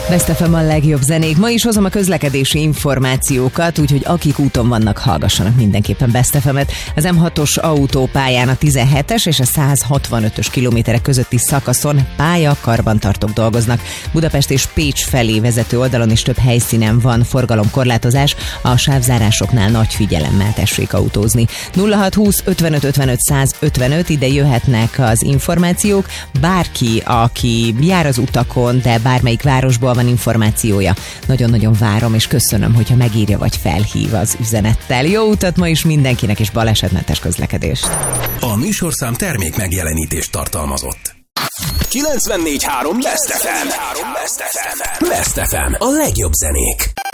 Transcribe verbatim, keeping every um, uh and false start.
Best ef em a legjobb zenék. Ma is hozom a közlekedési információkat, úgyhogy akik úton vannak, hallgassanak mindenképpen Best ef emet. Az em hatos autópályán a tizenhetes és a száz hatvanötös kilométerek közötti szakaszon pálya karbantartók dolgoznak. Budapest és Pécs felé vezető oldalon is több helyszínen van forgalomkorlátozás, a sávzárásoknál nagy figyelemmel tessék autózni. nulla hat húsz ötvenöt ötvenöt száz ötvenöt, ide jöhetnek az információk. Bárki, aki jár az utakon, de bármelyik városból van információja, nagyon-nagyon várom, és köszönöm, hogyha megírja vagy felhív az üzenettel. Jó utat ma is mindenkinek, és balesetmentes közlekedést. A műsorszám termék megjelenítést tartalmazott. kilencvennégy három Best ef em. Best ef em. A legjobb zenék.